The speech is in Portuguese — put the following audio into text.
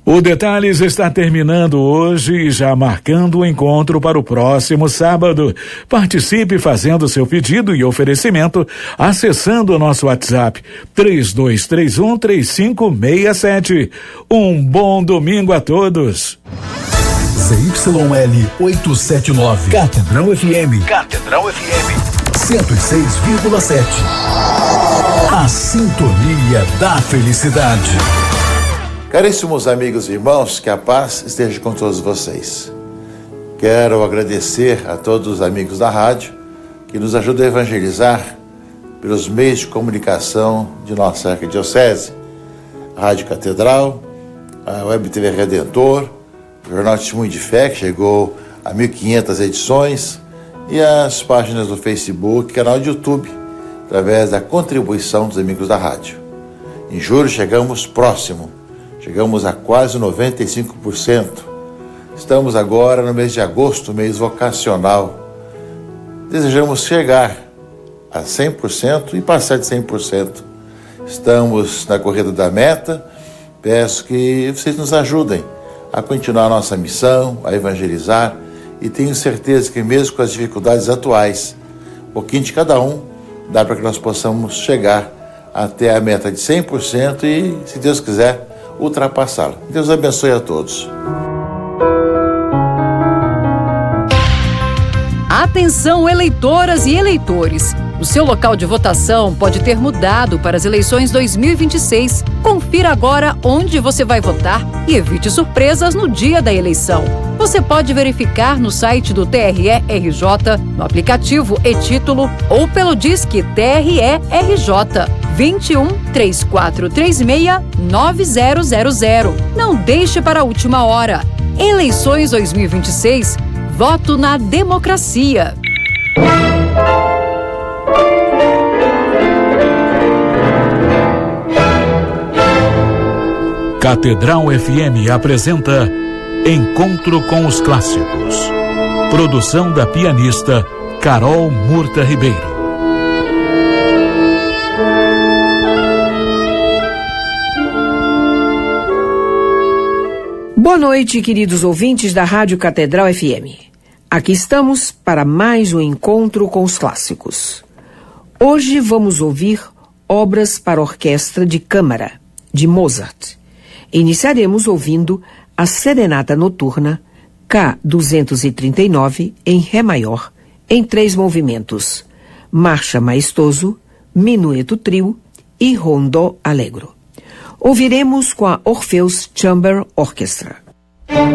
O Detalhes está terminando hoje e já marcando o encontro para o próximo sábado. Participe fazendo seu pedido e oferecimento acessando o nosso WhatsApp 3231-3567. Um bom domingo a todos. ZYL 879, Catedral FM. Catedral FM 106,7. A sintonia da felicidade. Caríssimos amigos e irmãos, que a paz esteja com todos vocês. Quero agradecer a todos os amigos da rádio que nos ajudam a evangelizar pelos meios de comunicação de nossa arquidiocese. A Rádio Catedral, a Web TV Redentor, o Jornal Testemunho de Fé, que chegou a 1.500 edições, e as páginas do Facebook, canal de YouTube, através da contribuição dos amigos da rádio. Em julho chegamos a quase 95%. Estamos agora no mês de agosto, mês vocacional. Desejamos chegar a 100% e passar de 100%. Estamos na corrida da meta. Peço que vocês nos ajudem a continuar a nossa missão, a evangelizar, e tenho certeza que mesmo com as dificuldades atuais, um pouquinho de cada um, dá para que nós possamos chegar até a meta de 100% e, se Deus quiser, ultrapassá-la. Deus abençoe a todos. Atenção, eleitoras e eleitores! O seu local de votação pode ter mudado para as eleições 2026. Confira agora onde você vai votar e evite surpresas no dia da eleição. Você pode verificar no site do TRE-RJ, no aplicativo e-Título ou pelo Disque TRE-RJ 21 3436 9000. Não deixe para a última hora. Eleições 2026. Voto na democracia. Catedral FM apresenta Encontro com os Clássicos. Produção da pianista Carol Murta Ribeiro. Boa noite, queridos ouvintes da Rádio Catedral FM. Aqui estamos para mais um encontro com os clássicos. Hoje vamos ouvir obras para orquestra de câmara, de Mozart. Iniciaremos ouvindo a Serenata Noturna, K239, em Ré maior, em 3 movimentos, Marcha Maestoso, Minueto Trio e Rondó Allegro. Ouviremos com a Orpheus Chamber Orchestra.